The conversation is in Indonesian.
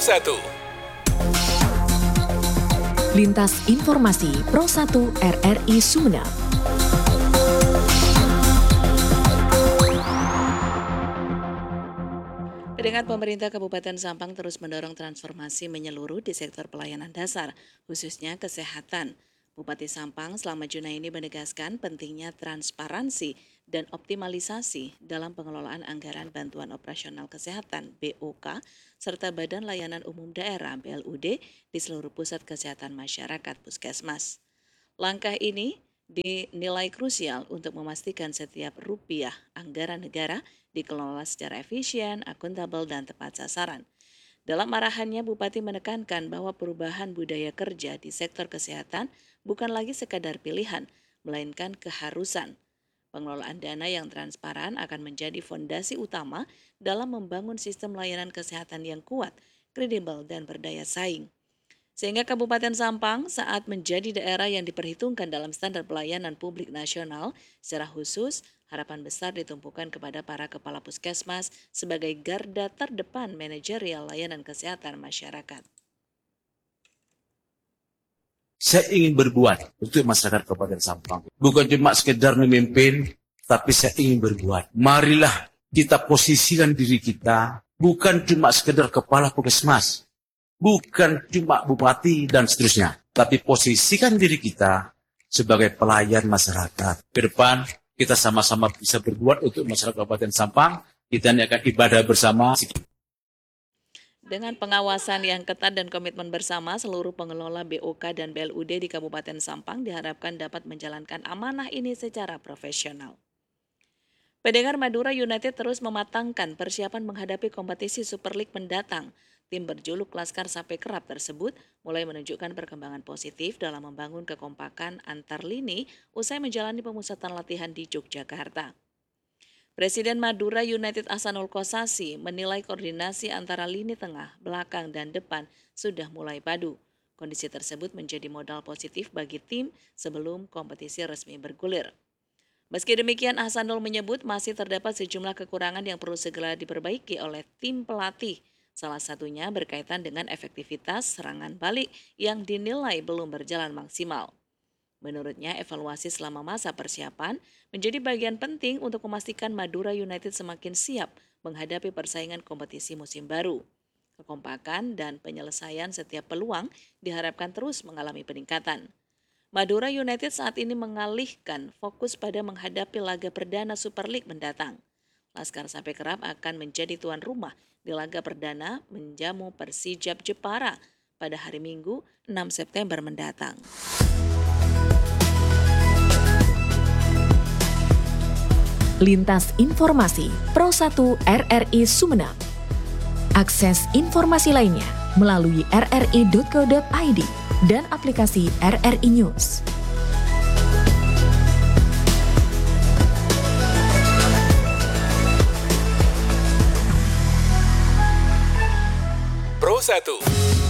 1. Lintas Informasi Pro 1 RRI Sumeneb. Pendengar, pemerintah Kabupaten Sampang terus mendorong transformasi menyeluruh di sektor pelayanan dasar, khususnya kesehatan. Bupati Sampang selama Junaidi menegaskan pentingnya transparansi dan optimalisasi dalam pengelolaan anggaran bantuan operasional kesehatan (BOK) serta Badan Layanan Umum Daerah (BLUD) di seluruh pusat kesehatan masyarakat Puskesmas. Langkah ini dinilai krusial untuk memastikan setiap rupiah anggaran negara dikelola secara efisien, akuntabel, dan tepat sasaran. Dalam arahannya, Bupati menekankan bahwa perubahan budaya kerja di sektor kesehatan bukan lagi sekadar pilihan, melainkan keharusan. Pengelolaan dana yang transparan akan menjadi fondasi utama dalam membangun sistem layanan kesehatan yang kuat, kredibel, dan berdaya saing. Sehingga Kabupaten Sampang saat menjadi daerah yang diperhitungkan dalam standar pelayanan publik nasional, secara khusus harapan besar ditumpukan kepada para kepala puskesmas sebagai garda terdepan manajerial layanan kesehatan masyarakat. Saya ingin berbuat untuk masyarakat Kabupaten Sampang. Bukan cuma sekedar memimpin, tapi saya ingin berbuat. Marilah kita posisikan diri kita bukan cuma sekedar kepala puskesmas, bukan cuma bupati dan seterusnya, tapi posisikan diri kita sebagai pelayan masyarakat. Ke depan kita sama-sama bisa berbuat untuk masyarakat Kabupaten Sampang. Kita ini akan ibadah bersama. Dengan pengawasan yang ketat dan komitmen bersama, seluruh pengelola BOK dan BLUD di Kabupaten Sampang diharapkan dapat menjalankan amanah ini secara profesional. Pendengar, Madura United terus mematangkan persiapan menghadapi kompetisi Super League mendatang. Tim berjuluk Laskar Sape Kerap tersebut mulai menunjukkan perkembangan positif dalam membangun kekompakan antar lini usai menjalani pemusatan latihan di Yogyakarta. Presiden Madura United Ahsanul Kossasi menilai koordinasi antara lini tengah, belakang, dan depan sudah mulai padu. Kondisi tersebut menjadi modal positif bagi tim sebelum kompetisi resmi bergulir. Meski demikian, Ahsanul menyebut masih terdapat sejumlah kekurangan yang perlu segera diperbaiki oleh tim pelatih. Salah satunya berkaitan dengan efektivitas serangan balik yang dinilai belum berjalan maksimal. Menurutnya, evaluasi selama masa persiapan menjadi bagian penting untuk memastikan Madura United semakin siap menghadapi persaingan kompetisi musim baru. Kekompakan dan penyelesaian setiap peluang diharapkan terus mengalami peningkatan. Madura United saat ini mengalihkan fokus pada menghadapi laga perdana Super League mendatang. Laskar Sape Kerap akan menjadi tuan rumah di laga perdana menjamu Persijap Jepara pada hari Minggu 6 September mendatang. Lintas Informasi Pro 1 RRI Sumeneb. Akses informasi lainnya melalui rri.co.id dan aplikasi RRI News. Pro 1.